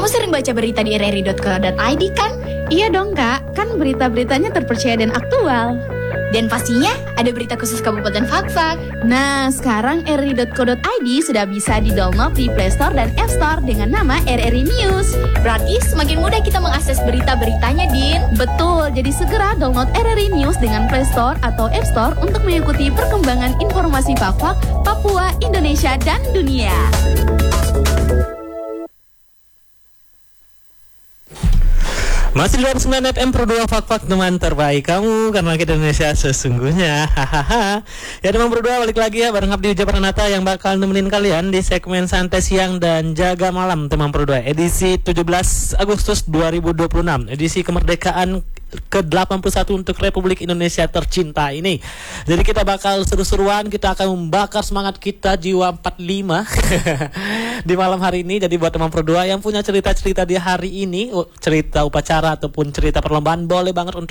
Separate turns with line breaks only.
Kamu sering baca berita di rri.co.id kan?
Iya dong kak, kan berita-beritanya terpercaya dan aktual.
Dan pastinya ada berita khusus Kabupaten Fakfak.
Nah, sekarang rri.co.id sudah bisa di-download di Play Store dan App Store dengan nama RRI News.
Berarti semakin mudah kita mengakses berita-beritanya, Din.
Betul, jadi segera download RRI News dengan Play Store atau App Store untuk mengikuti perkembangan informasi Fakfak, Papua, Indonesia, dan dunia.
Masih di 9 FM Pro 2 Fakfak, teman terbaik kamu, karena kita Indonesia sesungguhnya. Hahaha. Ya teman Pro 2, balik lagi ya bareng Abdi Ujah Pranata yang bakal nemenin kalian di segmen Santai Siang dan Jaga Malam teman Pro 2, edisi 17 Agustus 2026, edisi kemerdekaan ke-81 untuk Republik Indonesia tercinta ini. Jadi kita bakal seru-seruan, kita akan membakar semangat kita, jiwa 45 di malam hari ini. Jadi buat teman Pro 2 yang punya cerita-cerita di hari ini, cerita upacara ataupun cerita perlombaan, boleh banget untuk